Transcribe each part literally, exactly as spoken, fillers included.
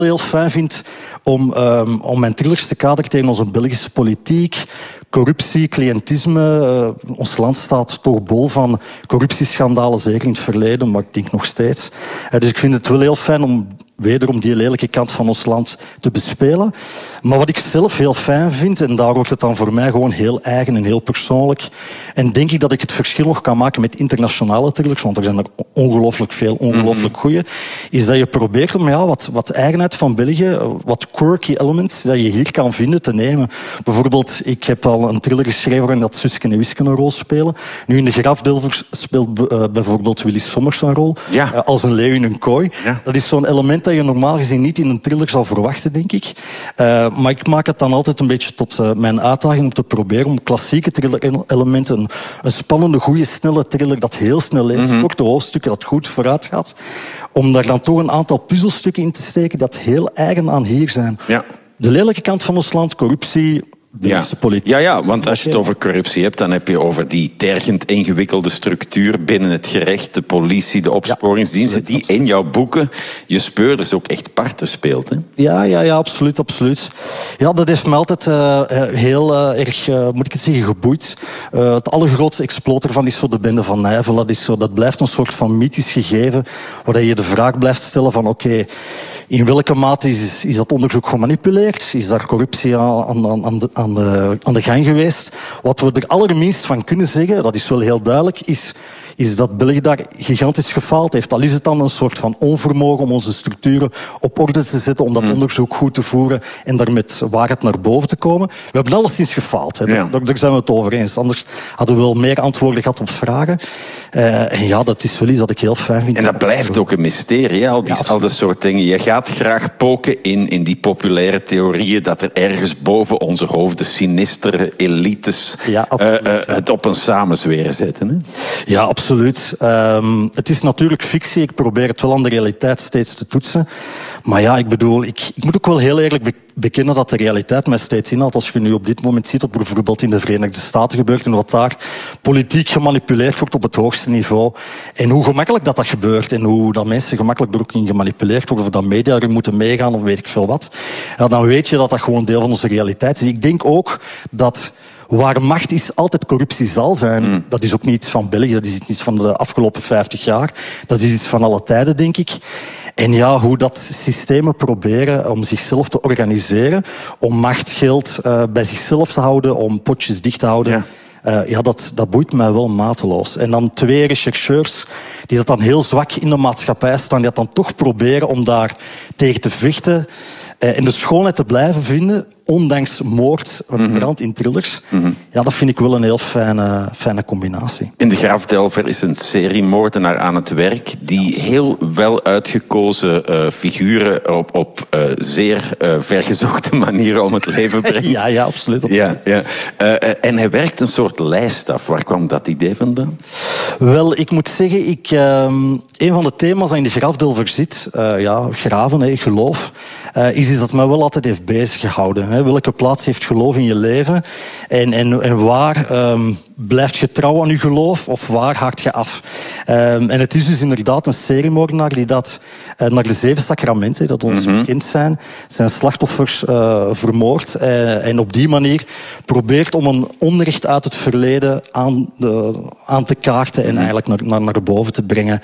heel fijn vind om, um, om mijn thrillers te kaderen tegen onze Belgische politiek. Corruptie, cliëntisme. Uh, ons land staat toch bol van corruptieschandalen, zeker in het verleden, maar ik denk nog steeds. Uh, dus ik vind het wel heel fijn om wederom die lelijke kant van ons land te bespelen. Maar wat ik zelf heel fijn vind, en daar wordt het dan voor mij gewoon heel eigen en heel persoonlijk, en denk ik dat ik het verschil nog kan maken met internationale thrillers, want er zijn er ongelooflijk veel, ongelooflijk goeie, is dat je probeert om ja, wat, wat eigenheid van België, wat quirky elements dat je hier kan vinden, te nemen. Bijvoorbeeld, ik heb al een thriller geschreven waarin dat Suske en Wiske een rol spelen. Nu in de Grafdelvers speelt uh, bijvoorbeeld Willy Sommers een rol, ja. uh, als een leeuw in een kooi. Ja. Dat is zo'n element dat je normaal gezien niet in een thriller zou verwachten, denk ik. Uh, maar ik maak het dan altijd een beetje tot uh, mijn uitdaging om te proberen om klassieke thriller-elementen, een, een spannende, goede, snelle thriller dat heel snel leest, mm-hmm. korte hoofdstukken dat goed vooruit gaat, om daar dan toch een aantal puzzelstukken in te steken dat heel eigen aan hier zijn. Ja. De lelijke kant van ons land, corruptie, Ja. ja, ja, want als je het over corruptie hebt, dan heb je over die tergend ingewikkelde structuur binnen het gerecht, de politie, de opsporingsdiensten, ja, die in jouw boeken je speurders ook echt parten speelt. Hè? Ja, ja, ja, absoluut, absoluut. Ja, dat heeft me altijd uh, heel uh, erg, uh, moet ik het zeggen, geboeid. Uh, het allergrootste exploot ervan is zo de bende van Nijvel. Dat, is zo, dat blijft een soort van mythisch gegeven, waar je de vraag blijft stellen van oké, okay, in welke mate is, is dat onderzoek gemanipuleerd? Is daar corruptie aan, aan, aan, de, aan, de, aan de gang geweest? Wat we er allerminst van kunnen zeggen, dat is wel heel duidelijk, is, is dat België daar gigantisch gefaald heeft. Al is het dan een soort van onvermogen om onze structuren op orde te zetten, om dat mm. onderzoek goed te voeren en daar met waarheid naar boven te komen. We hebben alleszins gefaald. Hè. Ja. Daar, daar zijn we het over eens. Anders hadden we wel meer antwoorden gehad op vragen. Uh, en ja, dat is wel iets dat ik heel fijn vind. En dat blijft ook een mysterie, al, die, ja, al dat soort dingen. Je gaat graag poken in, in die populaire theorieën dat er ergens boven onze hoofden sinistere elites ja, uh, uh, het op een samenzweren zetten. Hè? Ja, absoluut. Um, het is natuurlijk fictie. Ik probeer het wel aan de realiteit steeds te toetsen. Maar ja, ik bedoel, ik, ik moet ook wel heel eerlijk be- bekennen dat de realiteit mij steeds inhaalt. Als je nu op dit moment ziet wat bijvoorbeeld in de Verenigde Staten gebeurt en wat daar politiek gemanipuleerd wordt op het hoogste niveau. En hoe gemakkelijk dat dat gebeurt en hoe dat mensen gemakkelijk er ook in gemanipuleerd worden of dat media erin moeten meegaan of weet ik veel wat. Ja, dan weet je dat dat gewoon deel van onze realiteit is. Ik denk ook dat waar macht is, altijd corruptie zal zijn. Mm. Dat is ook niet iets van België, dat is iets van de afgelopen vijftig jaar. Dat is iets van alle tijden, denk ik. En ja, hoe dat systemen proberen om zichzelf te organiseren, om macht, geld uh, bij zichzelf te houden, om potjes dicht te houden. Ja, uh, ja dat, dat boeit mij wel mateloos. En dan twee rechercheurs die dat dan heel zwak in de maatschappij staan, die dat dan toch proberen om daar tegen te vechten uh, en de schoonheid te blijven vinden, ondanks moord en mm-hmm. brand in thrillers. Mm-hmm. Ja, dat vind ik wel een heel fijne, fijne combinatie. In de Grafdelver is een seriemoordenaar aan het werk die ja, heel wel uitgekozen uh, figuren op, op uh, zeer uh, vergezochte manieren om het leven brengt. Ja, ja, absoluut. absoluut. Ja, ja. Uh, en hij werkt een soort lijst af. Waar kwam dat idee vandaan? Wel, ik moet zeggen, ik, uh, een van de thema's dat in de Grafdelver zit, uh, ja, graven, hey, geloof, uh, is iets dat mij wel altijd heeft bezig gehouden. Hè. Welke plaats heeft geloof in je leven? En, en, en waar um, blijft je trouw aan je geloof? Of waar haakt je af? Um, en het is dus inderdaad een seriemoordenaar die dat uh, naar de zeven sacramenten, dat ons mm-hmm. bekend zijn, zijn slachtoffers uh, vermoordt. Uh, en op die manier probeert om een onrecht uit het verleden aan, de, aan te kaarten en mm-hmm. eigenlijk naar, naar, naar boven te brengen.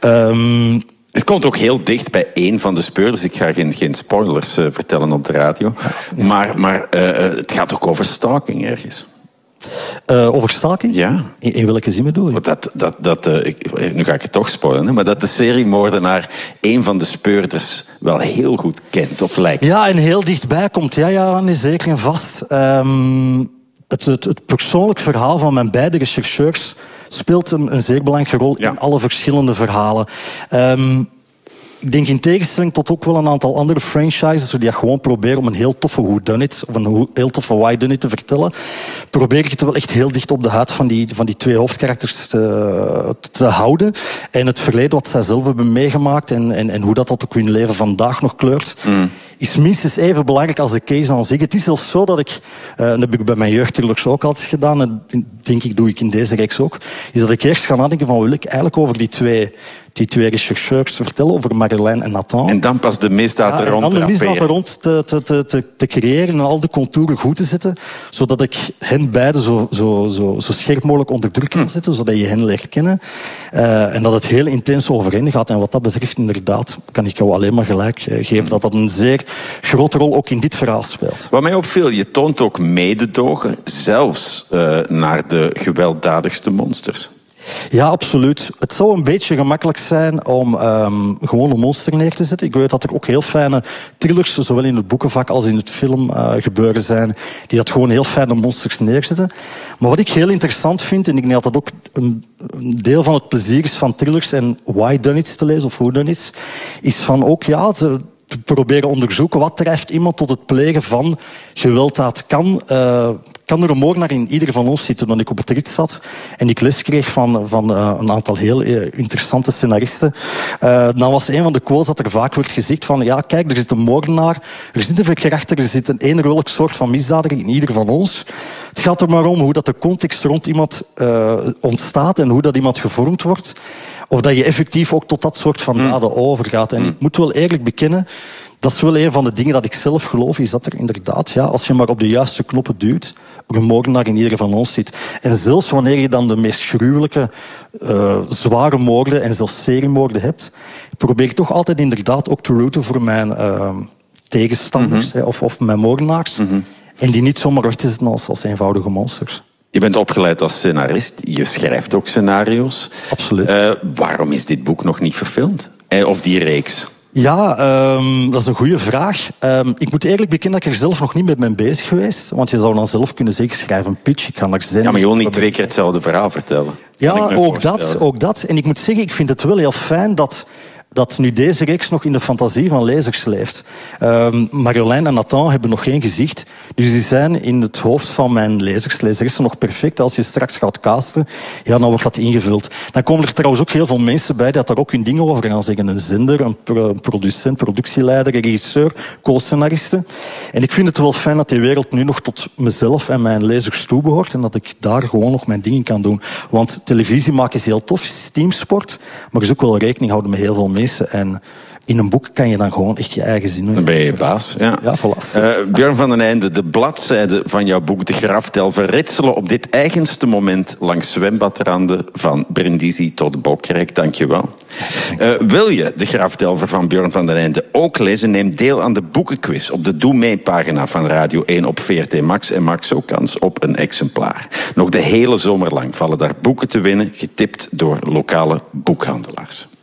Um, Het komt ook heel dicht bij één van de speurders. Ik ga geen, geen spoilers uh, vertellen op de radio. Ja. Maar, maar uh, het gaat ook over stalking ergens. Uh, over stalking? Ja. In, in welke zin bedoel je? Dat, dat, dat, uh, ik, nu ga ik het toch spoilen, hè, maar dat de seriemoordenaar één van de speurders wel heel goed kent of lijkt. Ja, en heel dichtbij komt. Ja, ja, nee, zeker en vast. Um, het, het, het persoonlijk verhaal van mijn beide rechercheurs speelt een, een zeer belangrijke rol ja. in alle verschillende verhalen. Um, ik denk in tegenstelling tot ook wel een aantal andere franchises die gewoon proberen om een heel toffe whodunit of een heel toffe whodunit te vertellen, probeer ik het wel echt heel dicht op de huid van die, van die twee hoofdkarakters te, te houden. En het verleden wat zij zelf hebben meegemaakt en, en, en hoe dat, dat ook hun leven vandaag nog kleurt, mm. is minstens even belangrijk als de case aan zich. Het is zelfs zo dat ik, uh, dat heb ik bij mijn jeugdthrillers ook altijd gedaan, en denk ik doe ik in deze reeks ook, is dat ik eerst ga nadenken van wil ik eigenlijk over die twee die twee rechercheurs vertellen over Marjolein en Nathan. En dan pas de misdaad ja, er rond en dan de misdaad raperen. er rond te, te, te, te, te creëren en al de contouren goed te zetten, zodat ik hen beiden zo, zo, zo, zo scherp mogelijk onder druk kan zetten, zodat je hen leert kennen. Uh, en dat het heel intens over hen gaat. En wat dat betreft, inderdaad, kan ik jou alleen maar gelijk uh, geven dat dat een zeer grote rol ook in dit verhaal speelt. Wat mij opviel, je toont ook mededogen, zelfs uh, naar de gewelddadigste monsters. Ja, absoluut. Het zou een beetje gemakkelijk zijn om um, gewoon een monster neer te zetten. Ik weet dat er ook heel fijne thrillers, zowel in het boekenvak als in het film uh, gebeuren zijn, die dat gewoon heel fijne monsters neerzetten. Maar wat ik heel interessant vind, en ik denk dat dat ook een, een deel van het plezier is van thrillers en Why Done It te lezen, of Who Done It, is van ook, ja, te, te proberen onderzoeken wat drijft iemand tot het plegen van gewelddaad. Kan, uh, kan er een moordenaar in ieder van ons zitten? Toen ik op het rit zat en ik les kreeg van, van uh, een aantal heel uh, interessante scenaristen, uh, dan was een van de quotes dat er vaak werd gezegd van, ja, kijk, er zit een moordenaar, er zit een verkrachter, er zit een eender welk soort van misdadiger in ieder van ons. Het gaat er maar om hoe dat de context rond iemand uh, ontstaat en hoe dat iemand gevormd wordt. Of dat je effectief ook tot dat soort van daden overgaat. En ik moet wel eerlijk bekennen, dat is wel een van de dingen dat ik zelf geloof, is dat er inderdaad, ja, als je maar op de juiste knoppen duwt, er een moordenaar in ieder van ons zit. En zelfs wanneer je dan de meest gruwelijke, uh, zware moorden en zelfs seriemoorden hebt, probeer ik toch altijd inderdaad ook te rooten voor mijn uh, tegenstanders, mm-hmm. hè, of, of mijn moordenaars. Mm-hmm. En die niet zomaar weg te zetten als, als eenvoudige monsters. Je bent opgeleid als scenarist. Je schrijft ook scenario's. Absoluut. Uh, waarom is dit boek nog niet verfilmd? Eh, of die reeks? Ja, um, dat is een goede vraag. Um, ik moet eerlijk bekennen dat ik er zelf nog niet mee ben bezig geweest. Want je zou dan zelf kunnen zeggen, schrijf een pitch, ik ga naar zenden. Ja, maar je wil niet twee keer hetzelfde verhaal vertellen. Ja, ook dat, ook dat. En ik moet zeggen, ik vind het wel heel fijn dat... dat nu deze reeks nog in de fantasie van lezers leeft. Um, Marjolein en Nathan hebben nog geen gezicht, dus die zijn in het hoofd van mijn lezers, lezeressen nog perfect. Als je straks gaat casten, ja, dan wordt dat ingevuld. Dan komen er trouwens ook heel veel mensen bij die daar ook hun dingen over gaan zeggen. Een zender, een, pro- een producent, productieleider, een regisseur, co-scenaristen. En ik vind het wel fijn dat die wereld nu nog tot mezelf en mijn lezers toebehoort en dat ik daar gewoon nog mijn dingen kan doen. Want televisie maken is heel tof, is teamsport, maar er is ook wel rekening houden met heel veel mensen. En in een boek kan je dan gewoon echt je eigen zin doen. Dan ben je baas. Ja. Ja, voilà. Uh, Björn van den Einde, de bladzijden van jouw boek De Grafdelver ritselen op dit eigenste moment langs zwembadranden van Brindisi tot Bokrijk. Dank je wel. Uh, wil je De Grafdelver van Björn van den Einde ook lezen? Neem deel aan de boekenquiz op de Doe Mee-pagina van Radio één op V R T Max en maak zo kans op een exemplaar. Nog de hele zomer lang vallen daar boeken te winnen, getipt door lokale boekhandelaars.